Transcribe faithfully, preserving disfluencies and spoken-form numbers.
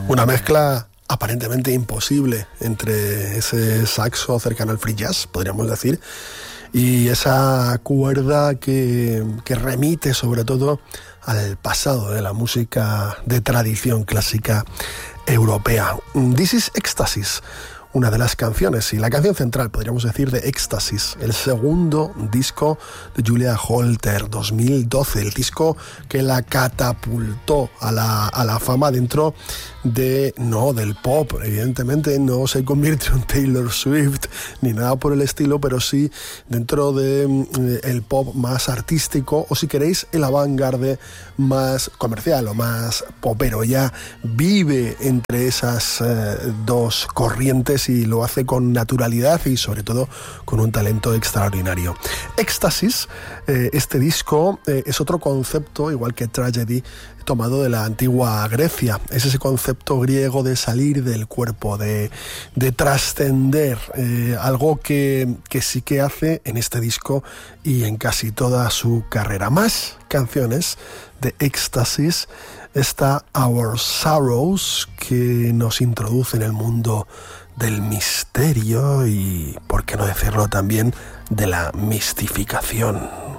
Una mezcla aparentemente imposible entre ese saxo cercano al free jazz, podríamos decir, y esa cuerda que, que remite sobre todo al pasado de la música de tradición clásica europea. This is Éxtasis, una de las canciones y la canción central, podríamos decir, de Éxtasis, el segundo disco de Julia Holter, dos mil doce, el disco que la catapultó a la, a la fama dentro de, no, del pop, evidentemente no se convirtió en Taylor Swift ni nada por el estilo, pero sí dentro de eh, el pop más artístico, o si queréis el avant-garde más comercial o más popero. Ya vive entre esas eh, dos corrientes y lo hace con naturalidad y sobre todo con un talento extraordinario. Éxtasis, eh, este disco eh, es otro concepto, igual que Tragedy, tomado de la antigua Grecia. Es ese concepto griego de salir del cuerpo, de, de trascender, eh, algo que, que sí que hace en este disco y en casi toda su carrera. Más canciones de Éxtasis. Está Our Sorrows, que nos introduce en el mundo del misterio y, por qué no decirlo también, de la mistificación.